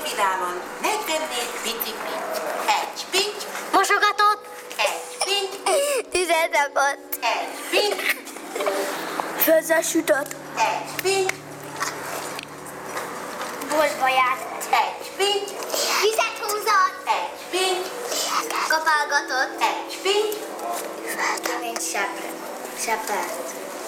nagyon vidáman 44 bicikli. Egy pinty. Mosogatott. Egy pinty. Tüzet rakott. Egy pinty. Főzzel sütött. Egy pinty. Boltba járt. Egy pinty. Vizet húzott. Egy pinty. Kapálgatott. Egy pinty. Mint sepelt.